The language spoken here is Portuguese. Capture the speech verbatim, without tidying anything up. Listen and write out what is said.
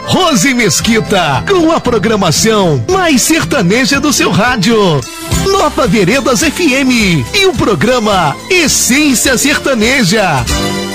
Rose Mesquita, com a programação mais sertaneja do seu rádio. Nova Veredas F M e o programa Essência Sertaneja.